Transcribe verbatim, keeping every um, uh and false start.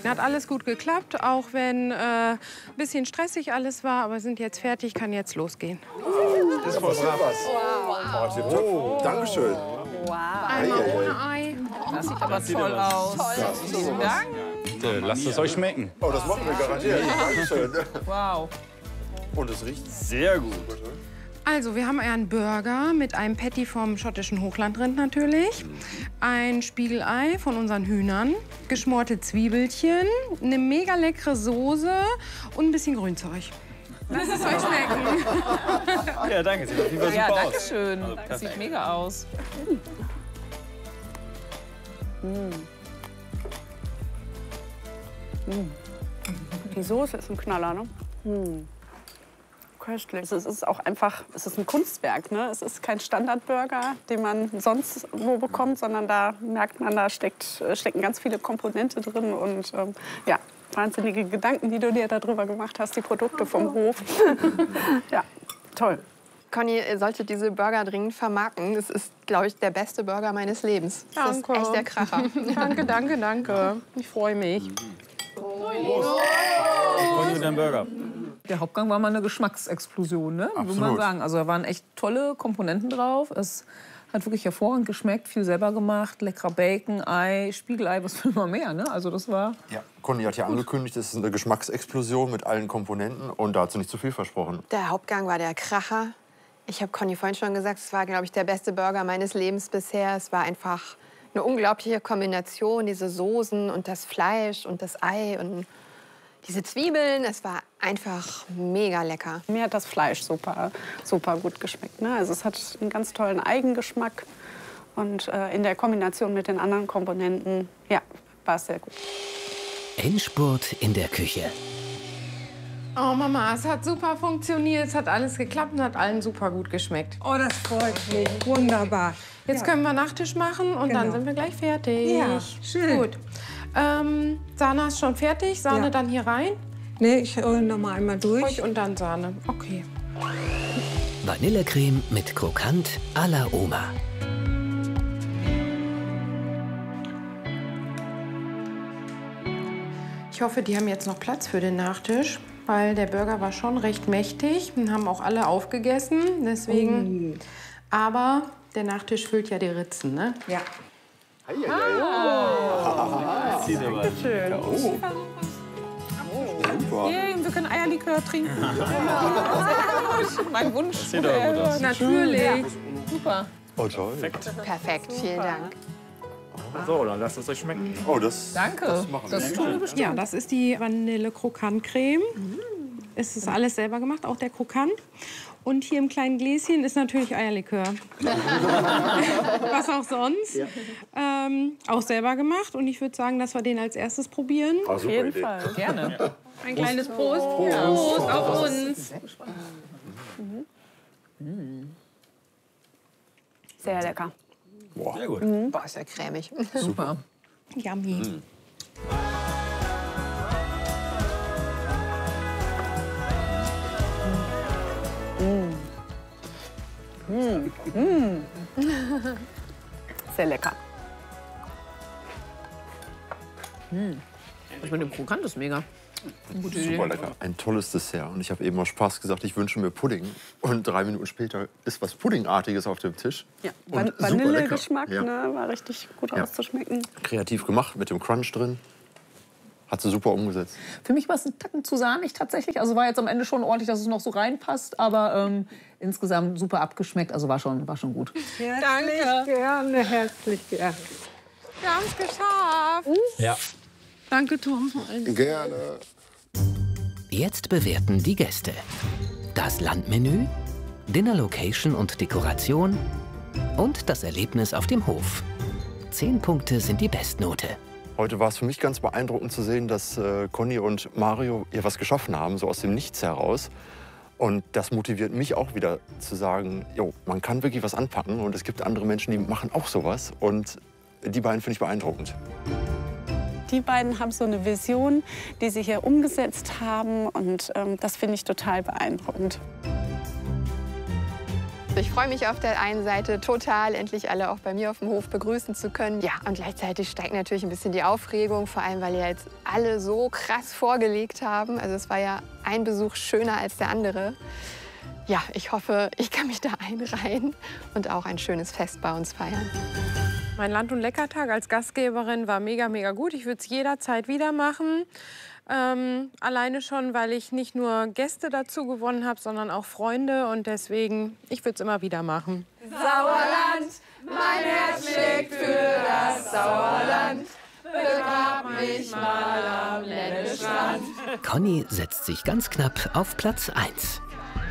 Hat alles gut geklappt, auch wenn ein äh, bisschen stressig alles war. Aber sind jetzt fertig, kann jetzt losgehen. Das ist voll brav. Wow. Oh, oh. Dankeschön. Wow. Einmal ei, ohne Ei. Das sieht aber toll aus. Toll. Vielen Dank. Bitte, lasst es euch schmecken. Oh, das machen wir garantiert. Dankeschön. Wow. Und es riecht sehr gut. Also, wir haben einen Burger mit einem Patty vom schottischen Hochlandrind natürlich, ein Spiegelei von unseren Hühnern, geschmorte Zwiebelchen, eine mega leckere Soße und ein bisschen Grünzeug. Lasst es euch schmecken. Ja, danke. Sieht auf jeden Fall super ja, aus. danke schön. Das sieht mega aus. Mm. Mm. Die Soße ist ein Knaller, ne? Mm. Köstlich. Es ist auch einfach, es ist ein Kunstwerk, ne? Es ist kein Standardburger, den man sonst wo bekommt, sondern da merkt man, da steckt, stecken ganz viele Komponente drin und ähm, ja, wahnsinnige Gedanken, die du dir darüber gemacht hast, die Produkte vom Hof. Ja, toll. Conny, ihr solltet diese Burger dringend vermarkten. Das ist, glaube ich, der beste Burger meines Lebens. Das Danke. ist echt der Kracher. Danke, danke, danke. Ich freue mich. Prost. Conny mit deinem Burger. Der Hauptgang war mal eine Geschmacksexplosion, ne? Würde man sagen. Also da waren echt tolle Komponenten drauf. Es hat wirklich hervorragend geschmeckt, viel selber gemacht, leckerer Bacon, Ei, Spiegelei, was will man mehr, ne? Also das war... Ja, Conny hat ja angekündigt, es ist eine Geschmacksexplosion mit allen Komponenten und da hat sie nicht zu viel versprochen. Der Hauptgang war der Kracher. Ich habe Conny vorhin schon gesagt, es war, glaube ich, der beste Burger meines Lebens bisher. Es war einfach eine unglaubliche Kombination, diese Soßen und das Fleisch und das Ei und diese Zwiebeln. Es war einfach mega lecker. Mir hat das Fleisch super, super gut geschmeckt, ne? Also es hat einen ganz tollen Eigengeschmack und äh, in der Kombination mit den anderen Komponenten, ja, war es sehr gut. Endspurt in der Küche. Oh Mama, es hat super funktioniert, es hat alles geklappt und hat allen super gut geschmeckt. Oh, das freut mich. Wunderbar. Jetzt ja. können wir Nachtisch machen und genau. dann sind wir gleich fertig. Ja, schön. Gut. Ähm, Sahne ist schon fertig. Sahne ja. dann hier rein? Nee, ich hole noch mal einmal durch. Und dann Sahne. Okay. Vanillecreme mit Krokant à la Oma. Ich hoffe, die haben jetzt noch Platz für den Nachtisch, weil der Burger war schon recht mächtig. Den haben auch alle aufgegessen, deswegen. Oh. Aber der Nachtisch füllt ja die Ritzen, ne? Ja. Hei, hei, hei. Oh. Dankeschön. Oh. Super. Yay, wir können Eierlikör trinken. Mein Wunsch. Sieht doch gut aus. Natürlich. Ja. Super. Oh, toll. Perfekt. Perfekt, vielen Dank. So, dann lasst es euch schmecken. Oh, das, Danke. das machen wir. Das tun wir bestimmt. Ja, das ist die Vanille-Krokant-Creme. Es ist alles selber gemacht, auch der Krokant. Und hier im kleinen Gläschen ist natürlich Eierlikör. Was auch sonst. Ja. Ähm, auch selber gemacht. Und ich würde sagen, dass wir den als erstes probieren. Ah, Auf jeden Idee. Fall. Gerne. Ja. Ein kleines Prost. Oh. Prost, Prost auf uns. Mhm. Sehr lecker. Boah. Sehr gut. Mhm. Boah, ist ja cremig. Super. Yummy. Mhm. Mm. Mm. Sehr lecker. Mm. Das mit dem Krokant ist mega. Gute Idee. Super lecker. Ein tolles Dessert. Und ich habe eben aus Spaß gesagt, ich wünsche mir Pudding. Und drei Minuten später ist was Puddingartiges auf dem Tisch. Ja. Und super Vanillegeschmack, lecker. Ja. ne, war richtig gut Ja. auszuschmecken. Kreativ gemacht mit dem Crunch drin. Hat sie super umgesetzt. Für mich war es ein Tacken zu sahnig tatsächlich. Also war jetzt am Ende schon ordentlich, dass es noch so reinpasst. Aber ähm, insgesamt super abgeschmeckt. Also war schon, war schon gut. Herzlich Danke. gerne, herzlich gerne. Wir haben es geschafft. Ja. Danke, Tom. Gerne. Jetzt bewerten die Gäste. Das Landmenü, Dinner-Location und Dekoration und das Erlebnis auf dem Hof. Zehn Punkte sind die Bestnote. Heute war es für mich ganz beeindruckend zu sehen, dass äh, Conny und Mario hier was geschaffen haben, so aus dem Nichts heraus. Und das motiviert mich auch wieder zu sagen, jo, man kann wirklich was anpacken und es gibt andere Menschen, die machen auch sowas. Und die beiden finde ich beeindruckend. Die beiden haben so eine Vision, die sie hier umgesetzt haben und ähm, das finde ich total beeindruckend. Ich freue mich auf der einen Seite total, endlich alle auch bei mir auf dem Hof begrüßen zu können. Ja, und gleichzeitig steigt natürlich ein bisschen die Aufregung, vor allem, weil ja jetzt alle so krass vorgelegt haben. Also es war ja ein Besuch schöner als der andere. Ja, ich hoffe, ich kann mich da einreihen und auch ein schönes Fest bei uns feiern. Mein Land- und Leckertag als Gastgeberin war mega, mega gut. Ich würde es jederzeit wieder machen. Ähm, alleine schon, weil ich nicht nur Gäste dazu gewonnen habe, sondern auch Freunde. Und deswegen, ich würde es immer wieder machen. Sauerland, mein Herz schlägt für das Sauerland. Begrab mich mal am Ländestrand. Conny setzt sich ganz knapp auf Platz eins.